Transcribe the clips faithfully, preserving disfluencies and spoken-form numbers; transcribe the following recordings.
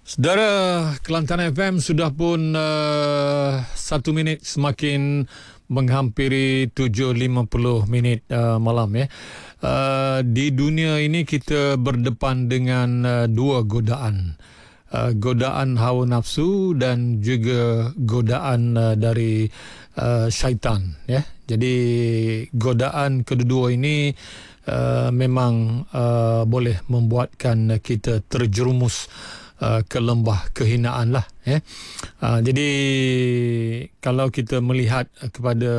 Saudara, Kelantan F M sudah pun uh, satu minit semakin menghampiri tujuh lima puluh minit uh, malam ya. Uh, di dunia ini kita berdepan dengan uh, dua godaan. Uh, godaan hawa nafsu dan juga godaan uh, dari uh, syaitan ya. Jadi godaan kedua ini uh, memang uh, boleh membuatkan kita terjerumus Uh, ke lembah kehinaan lah ya. Uh, jadi kalau kita melihat kepada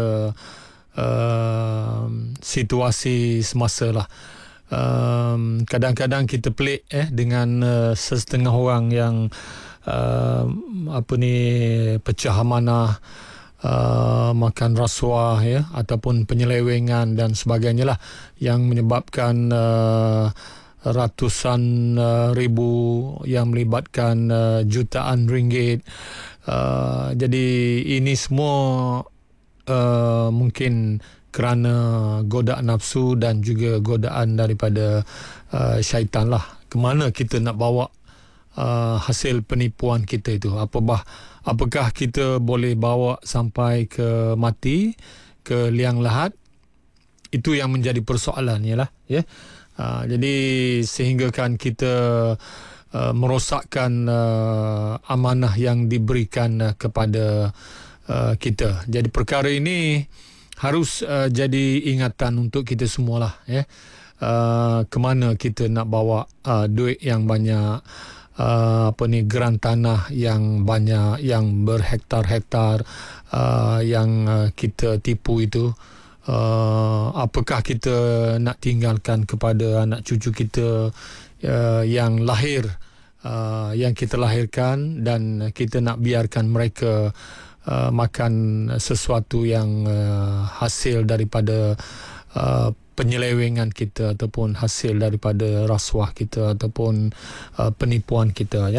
uh, situasi semasa lah, um, kadang-kadang kita pelik eh dengan uh, sesetengah orang yang uh, apa ni pecah amanah, uh, makan rasuah ya, ataupun penyelewengan dan sebagainya lah, yang menyebabkan uh, ratusan uh, ribu yang melibatkan uh, jutaan ringgit. Uh, jadi ini semua uh, mungkin kerana godaan nafsu dan juga godaan daripada uh, syaitan lah. Kemana kita nak bawa uh, hasil penipuan kita itu? Apakah, apakah kita boleh bawa sampai ke mati, ke liang lahat? Itu yang menjadi persoalannya lah ya. Uh, jadi sehinggakan kita uh, merosakkan uh, amanah yang diberikan uh, kepada uh, kita. Jadi perkara ini harus uh, jadi ingatan untuk kita semualah ya. Uh, kemana kita nak bawa uh, duit yang banyak, uh, apa ni geran tanah yang banyak, yang berhektar-hektar, uh, yang uh, kita tipu itu. Uh, apakah kita nak tinggalkan kepada anak cucu kita uh, yang lahir, uh, yang kita lahirkan, dan kita nak biarkan mereka uh, makan sesuatu yang uh, hasil daripada uh, penyelewengan kita, ataupun hasil daripada rasuah kita, ataupun uh, penipuan kita ya.